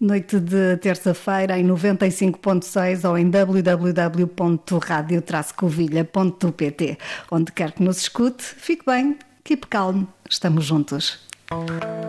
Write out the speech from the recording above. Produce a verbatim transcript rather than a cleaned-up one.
Noite de terça-feira em noventa e cinco ponto seis ou em w w w ponto radio traço covilha ponto p t. Onde quer que nos escute, fique bem, keep calm, estamos juntos.